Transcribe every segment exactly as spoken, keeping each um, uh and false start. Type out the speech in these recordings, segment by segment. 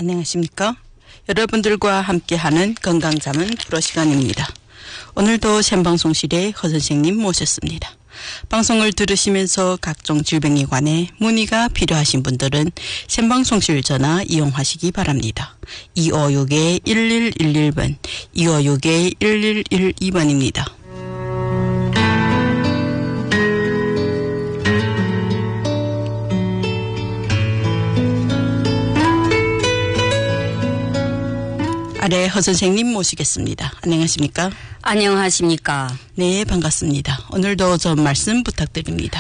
안녕하십니까? 여러분들과 함께하는 건강자문 프로 시간입니다. 오늘도 생방송실에 허 선생님 모셨습니다. 방송을 들으시면서 각종 질병에 관해 문의가 필요하신 분들은 생방송실 전화 이용하시기 바랍니다. 이오육 일일일일 번, 이오육 일일일이 번입니다. 아래 허 선생님 모시겠습니다. 안녕하십니까? 안녕하십니까? 네, 반갑습니다. 오늘도 좀 말씀 부탁드립니다.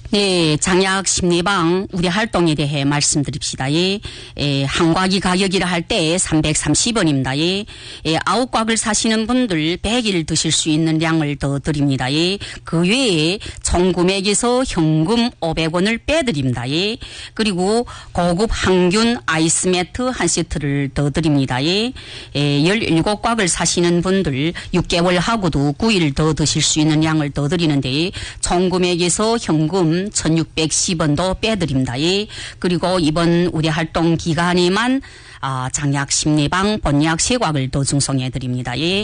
네, 장약 심리방 우리 활동에 대해 말씀드립시다. 예, 예, 한 곽이 가격이라 할 때 삼백삼십 원입니다. 예, 예, 아홉 곽을 사시는 분들 백 일 드실 수 있는 양을 더 드립니다. 예, 그 외에 총 금액에서 현금 오백 원을 빼드립니다. 예, 그리고 고급 항균 아이스 매트 한 세트를 더 드립니다. 예, 예, 열일곱 곽을 사시는 분들 육 개월 하고도 구 일 더 드실 수 있는 양을 더 드리는데 총 금액에서 현금 천육백십 원도 빼드립니다. 예. 그리고 이번 우리 활동 기간에만 아, 장약 심리방 본약 세 곽을 더 증송해 드립니다. 예.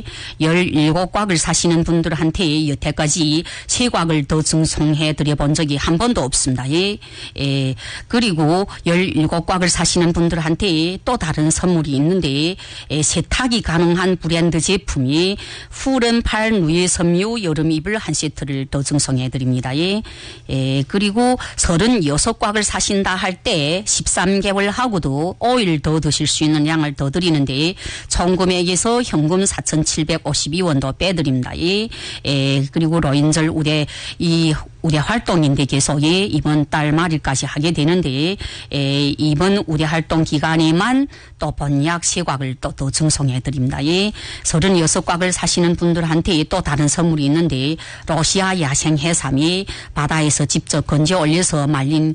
열일곱 곽을 사시는 분들한테 여태까지 세 곽을 더 증송해 드려 본 적이 한 번도 없습니다. 예. 예. 그리고 열일곱 곽을 사시는 분들한테 또 다른 선물이 있는데 예, 세탁이 가능한 브랜드 제품이 푸른팔 누에 섬유 여름 이불 한 세트를 더 증송해 드립니다. 예. 예. 그리고 서른여섯 곽을 사신다 할 때 십삼 개월 하고도 오 일 더 드실 수 있는 양을 더 드리는데 총 금액에서 현금 사천칠백오십이 원도 빼드립니다. 예. 예. 그리고 노인절 우대 이 우대 활동인데 계속 예, 이번 달 말일까지 하게 되는데 예, 이번 우대 활동 기간에만 또 본약 세 곽을 또 더 증송해 드립니다. 예. 서른여섯 곽을 사시는 분들한테 또 다른 선물이 있는데 러시아 야생 해삼이 바다에서 직접 건져 올려서 말린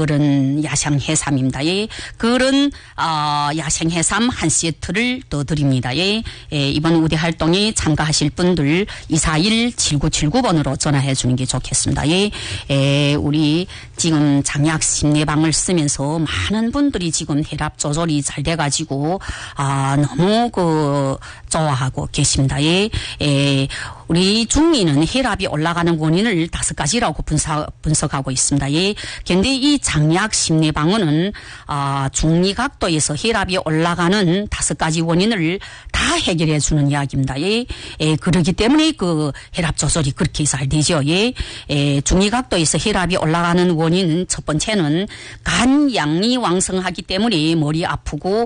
그런 야생 해삼입니다. 예. 그런 어, 야생 해삼 한 세트를 더 드립니다. 예. 예, 이번 우대 활동에 참가하실 분들 이사일 칠구칠구 번으로 전화해 주는 게 좋겠습니다. 예. 에, 우리 지금 장약 심리방을 쓰면서 많은 분들이 지금 혈압 조절이 잘 돼가지고 아 너무 그 좋아하고 계십니다. 예. 에, 우리 중리는 혈압이 올라가는 원인을 다섯 가지라고 분석, 분석하고 있습니다. 예. 그런데 이 장약 심리방어는 아, 중리각도에서 혈압이 올라가는 다섯 가지 원인을 다 해결해 주는 이야기입니다. 예. 예. 그렇기 때문에 그 혈압 조절이 그렇게 잘 되죠. 예. 예. 중리각도에서 혈압이 올라가는 원인은 첫 번째는 간 양이 왕성하기 때문에 머리 아프고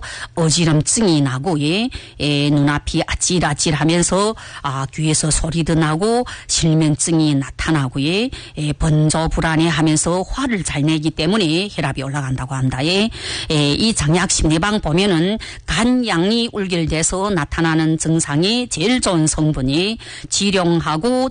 어지럼증이 나고 예. 예. 눈앞이 아찔아찔하면서 아, 귀에서 소리도 나고 실면증이 나타나고 예. 예. 번조 불안해하면서 화를 잘 내기 때문에 혈압이 올라간다고 합니다. 예. 예. 이 장약 심리방 보면은 간 양이 울결돼서 나타나는 증상이 제일 좋은 성분이 지룡하고